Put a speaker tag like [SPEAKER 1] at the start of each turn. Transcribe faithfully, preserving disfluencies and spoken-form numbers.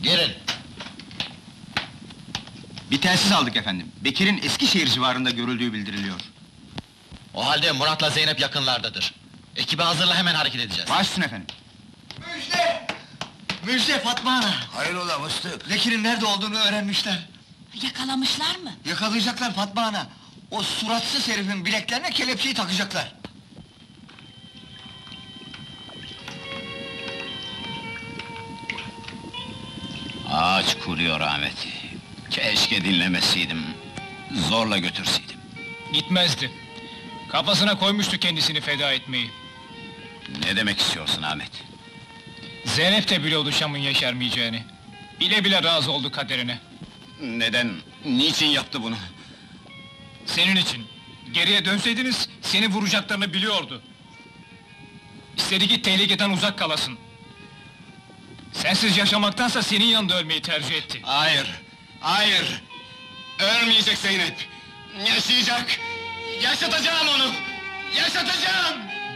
[SPEAKER 1] Girin!
[SPEAKER 2] Bir telsiz aldık efendim. Bekir'in Eskişehir civarında görüldüğü bildiriliyor.
[SPEAKER 1] O halde Murat'la Zeynep yakınlardadır. Ekibi hazırla, hemen hareket edeceğiz.
[SPEAKER 2] Baş üstüne efendim.
[SPEAKER 3] Müjde! Müjde Fatma Ana!
[SPEAKER 4] Hayrola Mıstık?
[SPEAKER 3] Bekir'in nerede olduğunu öğrenmişler.
[SPEAKER 5] Yakalamışlar mı?
[SPEAKER 3] Yakalayacaklar Fatma Ana. O suratsız herifin bileklerine kelepçeyi takacaklar.
[SPEAKER 6] Ağaç kuruyor Ahmet. Keşke dinlemeseydim. Zorla götürseydim.
[SPEAKER 7] Gitmezdi. Kafasına koymuştu kendisini feda etmeyi.
[SPEAKER 6] Ne demek istiyorsun Ahmet?
[SPEAKER 7] Zeynep de biliyordu Şam'ın yeşermeyeceğini. Bile bile razı oldu kaderine.
[SPEAKER 6] Neden, niçin yaptı bunu?
[SPEAKER 7] Senin için. Geriye dönseydiniz, seni vuracaklarını biliyordu. İstedi ki tehlikeden uzak kalasın. Sensiz yaşamaktansa senin yanında ölmeyi tercih etti.
[SPEAKER 6] Hayır, hayır! Ölmeyecek Zeynep! Yaşayacak! Yaşatacağım onu! Yaşatacağım!